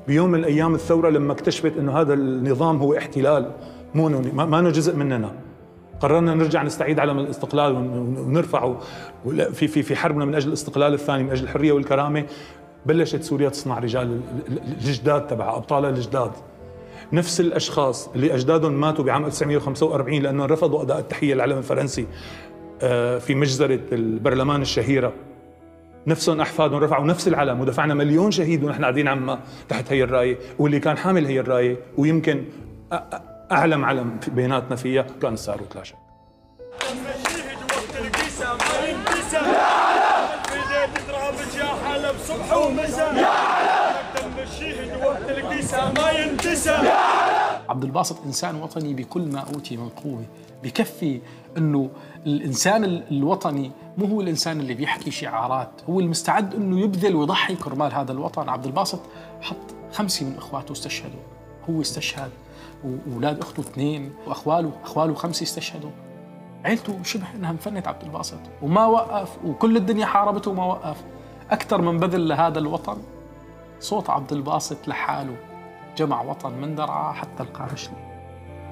بيوم من أيام الثورة لما اكتشفت أنه هذا النظام هو احتلال ما جزء مننا، قررنا نرجع نستعيد علم الاستقلال ونرفعه في حربنا من أجل الاستقلال الثاني، من أجل الحرية والكرامة. بلشت سوريا تصنع رجال الجداد تبعها، أبطالها الجداد، نفس الأشخاص اللي أجدادهم ماتوا بعام 1945 لأنهم رفضوا أداء التحية للعلم الفرنسي في مجزرة البرلمان الشهيرة. نفسهم أحفادهم رفعوا نفس العلم، ودفعنا مليون شهيد ونحن قاعدين عما تحت هي الراية. واللي كان حامل هي الراية ويمكن أعلم علم بيناتنا فيها كان الساروت لا شك. عبد الباسط إنسان وطني بكل ما أوتي من قوة، بكفي أنه الإنسان الوطني مو هو الإنسان اللي بيحكي شعارات، هو المستعد أنه يبذل ويضحي كرمال هذا الوطن. عبد الباسط حط 5 من إخواته استشهدوا، هو استشهد وأولاد أخته 2 وأخواله 5 استشهدوا. عيلته شبه أنها مفنت عبد الباسط وما وقف، وكل الدنيا حاربته وما وقف. أكثر من بذل لهذا الوطن صوت عبد الباسط لحاله جمع وطن من درعا حتى القارشلي.